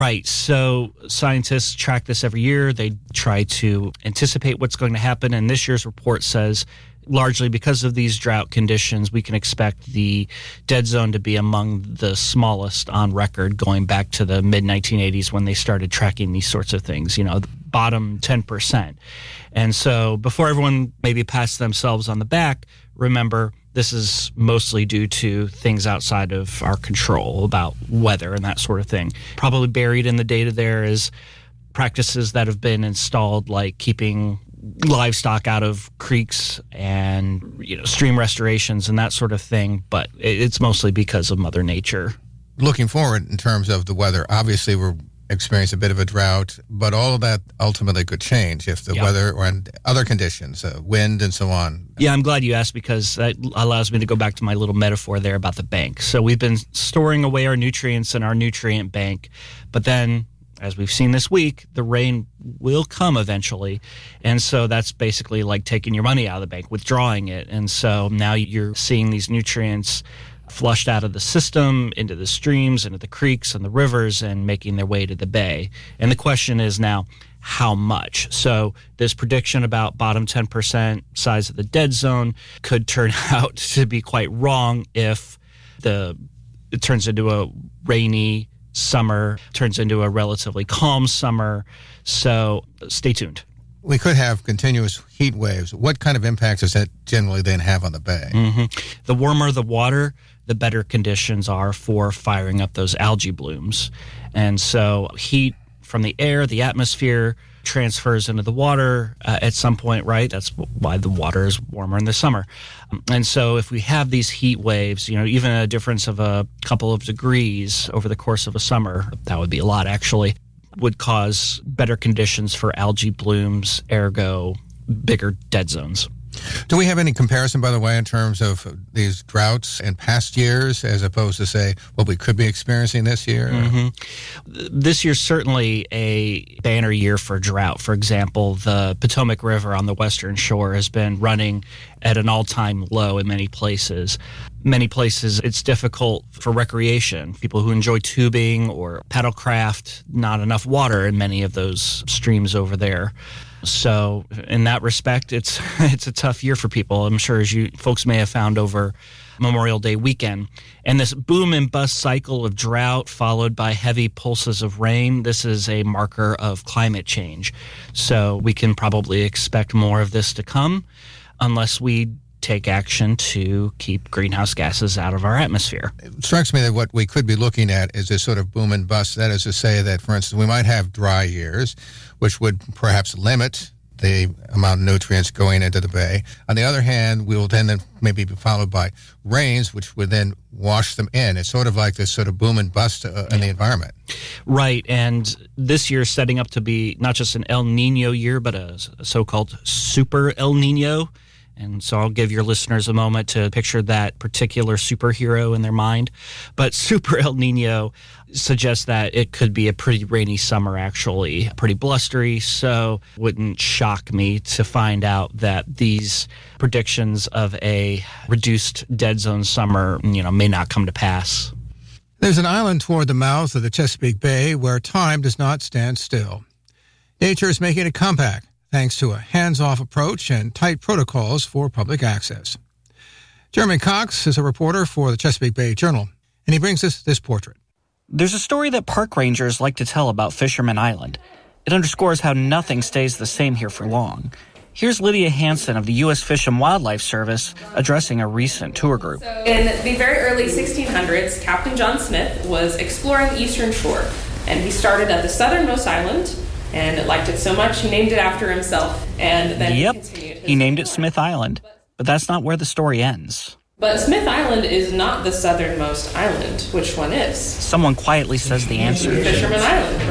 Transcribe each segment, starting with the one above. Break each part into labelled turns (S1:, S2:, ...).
S1: Right. So scientists track this every year. They try to anticipate what's going to happen. And this year's report says, largely because of these drought conditions, we can expect the dead zone to be among the smallest on record going back to the mid-1980s when they started tracking these sorts of things, the bottom 10%. And so before everyone maybe pats themselves on the back, remember, this is mostly due to things outside of our control about weather and that sort of thing. Probably buried in the data there is practices that have been installed, like keeping livestock out of creeks and stream restorations and that sort of thing. But it's mostly because of Mother Nature.
S2: Looking forward in terms of the weather, obviously we're experiencing a bit of a drought, but all of that ultimately could change if the weather or other conditions, wind and so on.
S1: Yeah, I'm glad you asked, because that allows me to go back to my little metaphor there about the bank. So we've been storing away our nutrients in our nutrient bank, but then, as we've seen this week, the rain will come eventually. And so that's basically like taking your money out of the bank, withdrawing it. And so now you're seeing these nutrients flushed out of the system into the streams, into the creeks and the rivers, and making their way to the bay. And the question is now, how much? So this prediction about bottom 10% size of the dead zone could turn out to be quite wrong if it turns into a rainy summer, turns into a relatively calm summer. So stay tuned.
S2: We could have continuous heat waves. What kind of impact does that generally then have on the bay?
S1: Mm-hmm. The warmer the water, the better conditions are for firing up those algae blooms. And so heat from the air, the atmosphere, transfers into the water at some point, right? That's why the water is warmer in the summer. And so if we have these heat waves, even a difference of a couple of degrees over the course of a summer, that would be a lot actually, would cause better conditions for algae blooms, ergo bigger dead zones.
S2: Do we have any comparison, by the way, in terms of these droughts in past years, as opposed to, say, what we could be experiencing this year?
S1: Mm-hmm. This year's certainly a banner year for drought. For example, the Potomac River on the western shore has been running at an all-time low in many places. Many places, it's difficult for recreation. People who enjoy tubing or paddlecraft, not enough water in many of those streams over there. So in that respect, it's a tough year for people, I'm sure, as you folks may have found over Memorial Day weekend. And this boom and bust cycle of drought followed by heavy pulses of rain, this is a marker of climate change. So we can probably expect more of this to come unless we take action to keep greenhouse gases out of our atmosphere.
S2: It strikes me that what we could be looking at is this sort of boom and bust. That is to say that, for instance, we might have dry years, which would perhaps limit the amount of nutrients going into the bay. On the other hand, we will then maybe be followed by rains, which would then wash them in. It's sort of like this sort of boom and bust in the environment. Right,
S1: and this year is setting up to be not just an El Nino year, but a so-called super El Nino. And so I'll give your listeners a moment to picture that particular superhero in their mind. But Super El Nino suggests that it could be a pretty rainy summer, actually, pretty blustery. So wouldn't shock me to find out that these predictions of a reduced dead zone summer, may not come to pass.
S3: There's an island toward the mouth of the Chesapeake Bay where time does not stand still. Nature is making a comeback, thanks to a hands-off approach and tight protocols for public access. Jeremy Cox is a reporter for the Chesapeake Bay Journal, and he brings us this portrait.
S4: There's a story that park rangers like to tell about Fisherman Island. It underscores how nothing stays the same here for long. Here's Lydia Hansen of the U.S. Fish and Wildlife Service addressing a recent tour group.
S5: In the very early 1600s, Captain John Smith was exploring the eastern shore, and he started at the southernmost island, and liked it so much he named it after himself, and then
S4: he named it Smith Island. But that's not where the story ends.
S5: But Smith Island is not the southernmost island. Which one is?
S4: Someone quietly says the answer.
S5: Fisherman Island,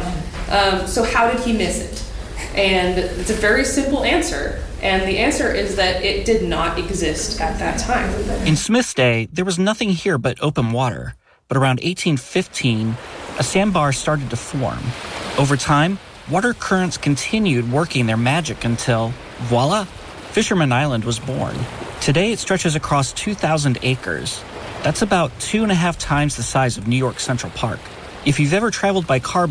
S5: right. So how did he miss it? And it's a very simple answer. And the answer is that it did not exist at that time.
S4: In Smith's day, there was nothing here but open water. But around 1815, a sandbar started to form. Over time, water currents continued working their magic until, voila, Fisherman Island was born. Today, it stretches across 2,000 acres. That's about 2.5 times the size of New York Central Park. If you've ever traveled by car